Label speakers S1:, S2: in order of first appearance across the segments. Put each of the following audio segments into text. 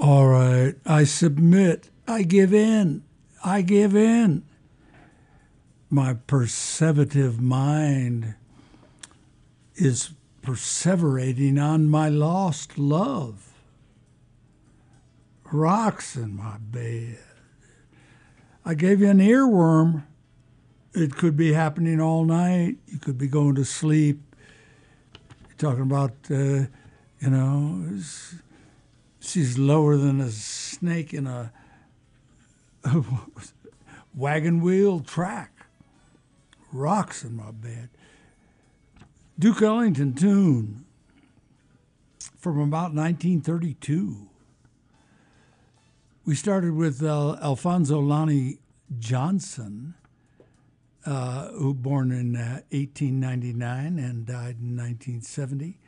S1: All right, I submit. I give in. I give in. My perseverative mind is perseverating on my lost love. Rocks in my bed. I gave you an earworm. It could be happening all night. You could be going to sleep. You're talking about, she's lower than a snake in a wagon wheel track. Rocks in my bed. Duke Ellington tune from about 1932. We started with Alfonso Lani Johnson, who born in 1899 and died in 1970.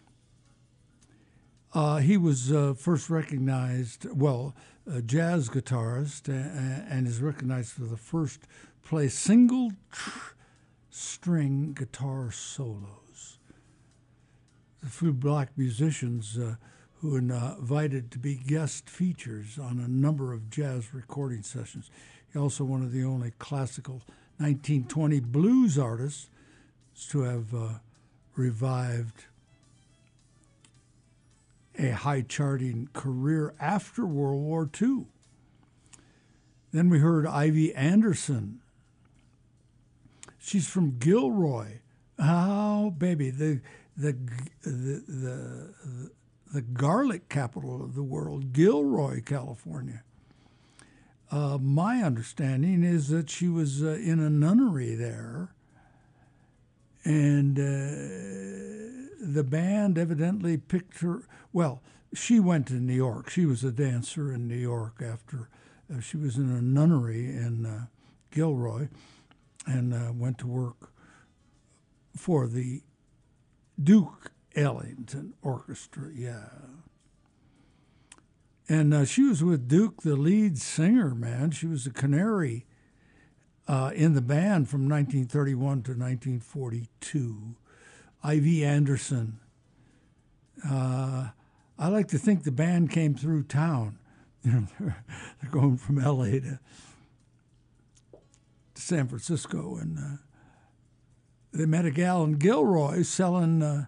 S1: He was first recognized, a jazz guitarist, and is recognized for the first play single string guitar solos. A few black musicians who were invited to be guest features on a number of jazz recording sessions. He also one of the only classical 1920 blues artists to have revived a high-charting career after World War II. Then we heard Ivy Anderson. She's from Gilroy. Oh, baby, the garlic capital of the world, Gilroy, California. My understanding is that she was in a nunnery there, and the band evidently picked her. Well, she went to New York. She was a dancer in New York after she was in a nunnery in Gilroy, and went to work for the Duke Ellington Orchestra, yeah. And she was with Duke, the lead singer, man. She was a canary in the band from 1931 to 1942. Ivy Anderson. I like to think the band came through town. You know, they're going from L.A. to San Francisco, and they met a gal in Gilroy selling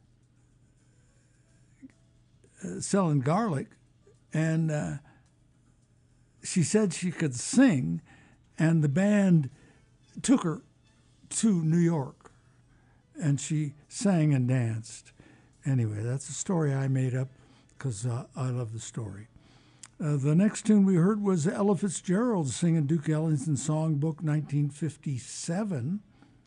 S1: garlic, and she said she could sing, and the band took her to New York, and she sang and danced. Anyway, that's a story I made up because I love the story. The next tune we heard was Ella Fitzgerald singing Duke Ellington's Songbook 1957,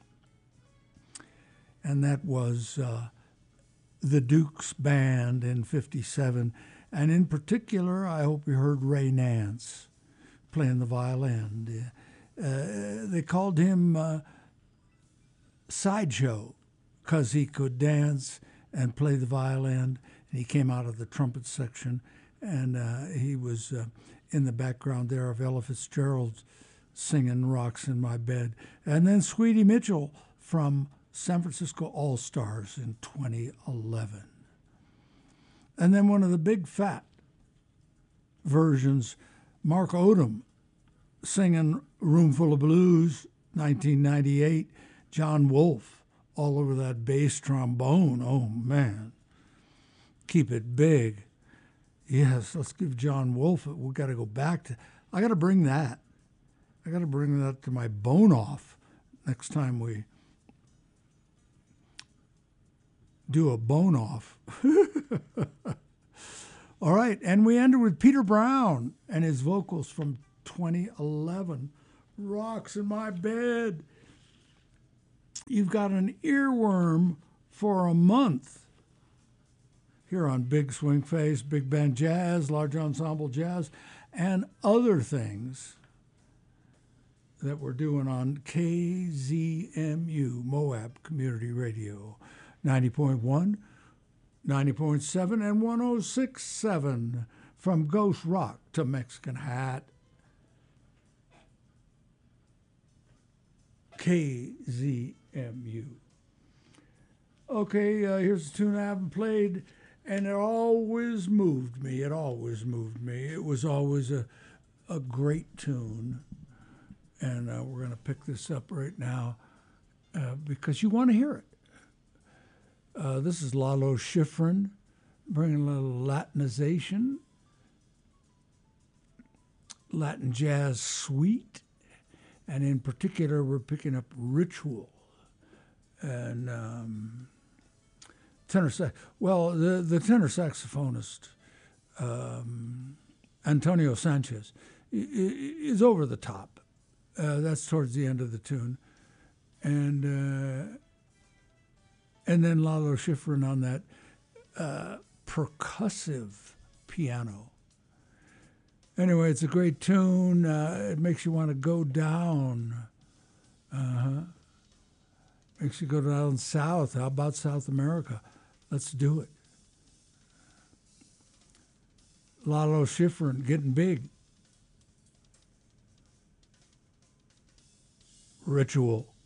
S1: and that was the Duke's band in 57. And in particular, I hope you heard Ray Nance playing the violin. They called him Sideshow because he could dance and play the violin. And he came out of the trumpet section, and he was in the background there of Ella Fitzgerald singing Rocks in My Bed. And then Sweetie Mitchell from San Francisco All-Stars in 2011. And then one of the big fat versions, Mark Odom singing Roomful of Blues, 1998. John Wolfe all over that bass trombone. Oh, man. Keep it big. Yes, let's give John Wolfe it. We've got to go back to... I got to bring that. I got to bring that to my bone off next time we do a bone off. All right, and we ended with Peter Brown and his vocals from 2011. Rocks in My Bed. You've got an earworm for a month here on Big Swing Face, Big Band Jazz, Large Ensemble Jazz, and other things that we're doing on KZMU, Moab Community Radio, 90.1, 90.7, and 106.7, from Ghost Rock to Mexican Hat. KZMU. Okay, here's a tune I haven't played, and it always moved me. It always moved me. It was always a great tune, and we're going to pick this up right now because you want to hear it. This is Lalo Schifrin, bringing a little Latinization, Latin jazz suite, and in particular, we're picking up Ritual and tenor sax. Well, the tenor saxophonist Antonio Sanchez is over the top. That's towards the end of the tune, and then Lalo Schifrin on that percussive piano. Anyway, it's a great tune. It makes you want to go down. Makes you go down south. How about South America? Let's do it. Lalo Schifrin getting big. Ritual.